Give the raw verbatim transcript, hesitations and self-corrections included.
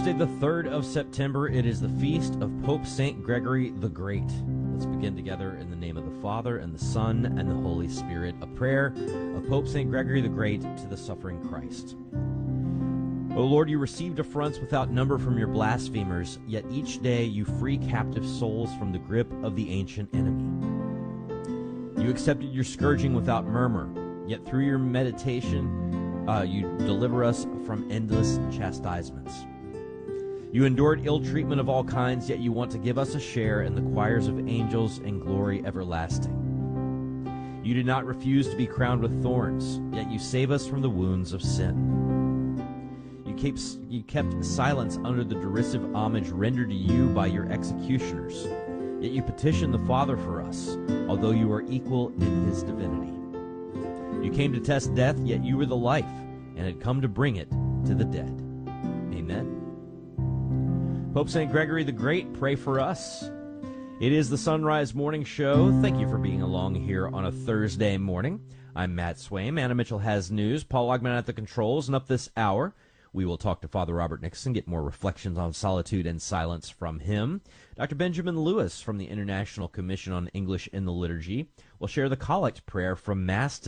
Thursday, the third of September. It is the feast of Pope Saint Gregory the Great. Let's begin together in the name of the Father, and the Son, and the Holy Spirit. A prayer of Pope Saint Gregory the Great to the suffering Christ. O Lord, you received affronts without number from your blasphemers, yet each day you free captive souls from the grip of the ancient enemy. You accepted your scourging without murmur, yet through your meditation uh, you deliver us from endless chastisements. You endured ill treatment of all kinds, yet you want to give us a share in the choirs of angels and glory everlasting. You did not refuse to be crowned with thorns, yet you save us from the wounds of sin. You kept, you kept silence under the derisive homage rendered to you by your executioners, yet you petitioned the Father for us, although you are equal in his divinity. You came to test death, yet you were the life, and had come to bring it to the dead. Amen. Pope Saint Gregory the Great, pray for us. It is the Sunrise Morning Show. Thank you for being along here on a Thursday morning. I'm Matt Swaim. Anna Mitchell has news. Paul Ogman at the controls. And up this hour, we will talk to Father Robert Nixon, get more reflections on solitude and silence from him. Doctor Benjamin Lewis from the International Commission on English in the Liturgy will share the collect prayer from Mass